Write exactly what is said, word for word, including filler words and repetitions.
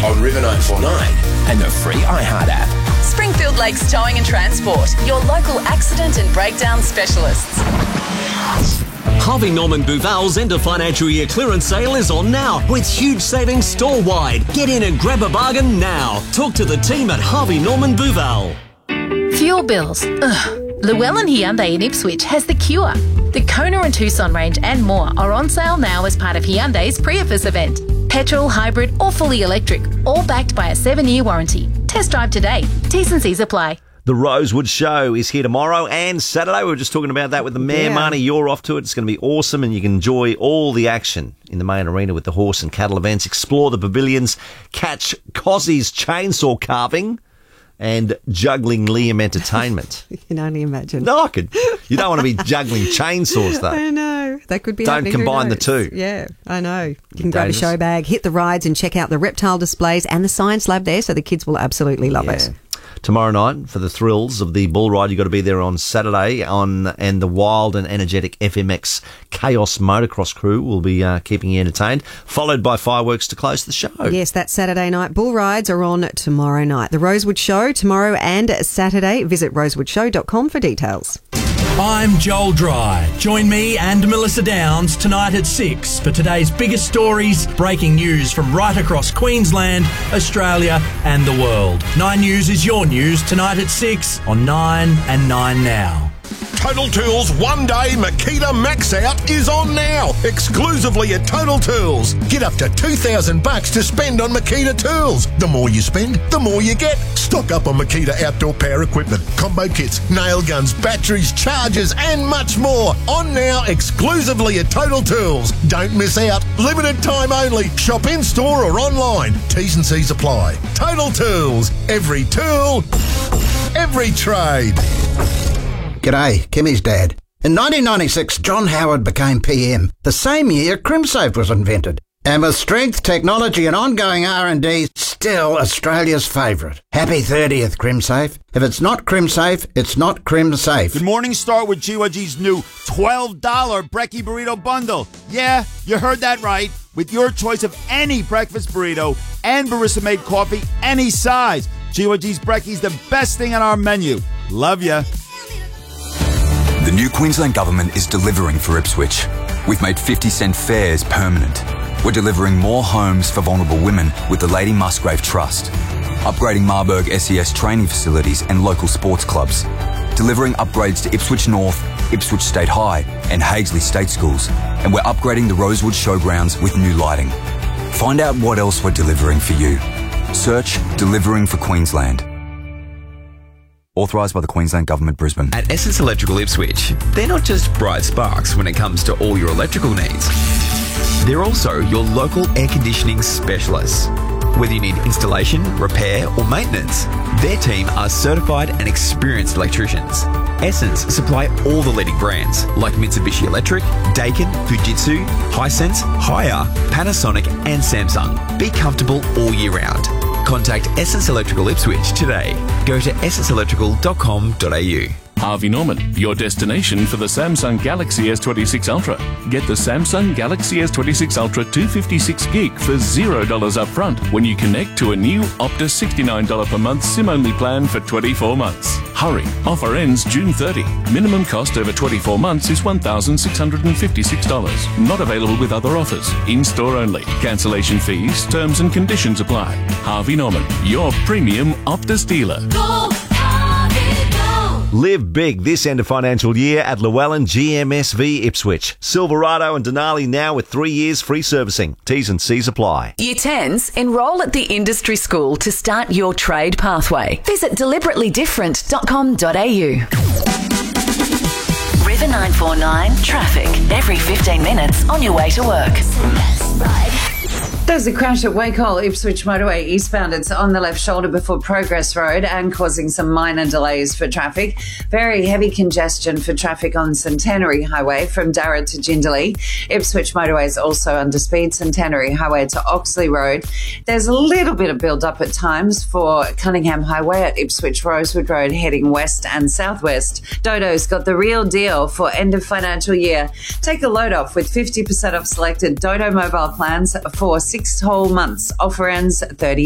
on River nine four nine and the free iHeart app. Springfield Lakes Towing and Transport, your local accident and breakdown specialists. Harvey Norman Buval's end of financial year clearance sale is on now with huge savings store-wide. Get in and grab a bargain now. Talk to the team at Harvey Norman Buval. Fuel bills. Ugh. Llewellyn Hyundai in Ipswich has the cure. The Kona and Tucson range and more are on sale now as part of Hyundai's Priapus event. Petrol, hybrid or fully electric, all backed by a seven-year warranty. Test drive today. T's and C's apply. The Rosewood Show is here tomorrow and Saturday. We were just talking about that with the Mayor. Yeah. Marnie, you're off to it. It's going to be awesome and you can enjoy all the action in the main arena with the horse and cattle events. Explore the pavilions, catch Cossie's chainsaw carving and juggling Liam entertainment. You can only imagine. No, I could. You don't want to be juggling chainsaws, though. I know. That could be Don't happening. Who combine the knows? two. Yeah, I know. You can grab a Dangerous. show bag, hit the rides and check out the reptile displays and the science lab there, so the kids will absolutely love Yeah. it. Tomorrow night, for the thrills of the bull ride, you've got to be there on Saturday. On and the wild and energetic F M X Chaos Motocross crew will be uh, keeping you entertained, followed by fireworks to close the show. Yes, that's Saturday night. Bull rides are on tomorrow night. The Rosewood Show tomorrow and Saturday. Visit rosewood show dot com for details. I'm Joel Dry. Join me and Melissa Downs tonight at six for today's biggest stories, breaking news from right across Queensland, Australia and the world. Nine News is your news tonight at six on Nine and Nine Now. Total Tools One Day Makita Max Out is on now, exclusively at Total Tools. Get up to two thousand bucks to spend on Makita tools. The more you spend, the more you get. Stock up on Makita outdoor power equipment, combo kits, nail guns, batteries, chargers and much more. On now, exclusively at Total Tools. Don't miss out. Limited time only. Shop in store or online. T's and C's apply. Total Tools. Every tool, every trade. G'day, Kimmy's dad. In nineteen ninety-six, John Howard became P M. The same year, CrimSafe was invented. And with strength, technology and ongoing R and D, still Australia's favourite. Happy thirtieth, CrimSafe. If it's not CrimSafe, it's not CrimSafe. Good morning, start with G Y G's new twelve dollar Brekkie Burrito Bundle. Yeah, you heard that right. With your choice of any breakfast burrito and barista-made coffee, any size. G Y G's Brekkie's the best thing on our menu. Love ya. The new Queensland Government is delivering for Ipswich. We've made fifty cent fares permanent. We're delivering more homes for vulnerable women with the Lady Musgrave Trust. Upgrading Marburg S E S training facilities and local sports clubs. Delivering upgrades to Ipswich North, Ipswich State High and Hagesley State Schools. And we're upgrading the Rosewood Showgrounds with new lighting. Find out what else we're delivering for you. Search Delivering for Queensland. Authorised by the Queensland Government, Brisbane. At Essence Electrical Ipswich, they're not just bright sparks when it comes to all your electrical needs. They're also your local air conditioning specialists. Whether you need installation, repair or maintenance, their team are certified and experienced electricians. Essence supply all the leading brands like Mitsubishi Electric, Daikin, Fujitsu, Hisense, Haier, Panasonic and Samsung. Be comfortable all year round. Contact Essence Electrical Ipswich today. Go to essence electrical dot com dot a u. Harvey Norman, your destination for the Samsung Galaxy S twenty-six Ultra. Get the Samsung Galaxy S twenty-six Ultra two fifty-six gig for zero dollars up front when you connect to a new Optus sixty-nine dollars per month SIM-only plan for twenty-four months. Hurry, offer ends June thirtieth. Minimum cost over twenty-four months is one thousand six hundred fifty-six dollars. Not available with other offers. In-store only. Cancellation fees, terms and conditions apply. Harvey Norman, your premium Optus dealer. Go! Live big this end of financial year at Llewellyn G M S V Ipswich. Silverado and Denali now with three years free servicing. T's and C's apply. Year tens, enrol at the industry school to start your trade pathway. Visit deliberately different dot com dot a u. River nine four nine traffic every fifteen minutes on your way to work. There's a crash at Wakehole Ipswich Motorway eastbound. It's on the left shoulder before Progress Road and causing some minor delays for traffic. Very heavy congestion for traffic on Centenary Highway from Darra to Jindalee. Ipswich Motorway is also under speed. Centenary Highway to Oxley Road. There's a little bit of build-up at times for Cunningham Highway at Ipswich Rosewood Road heading west and southwest. Dodo's got the real deal for end of financial year. Take a load off with fifty percent off selected Dodo mobile plans for six whole months. Offer ends thirty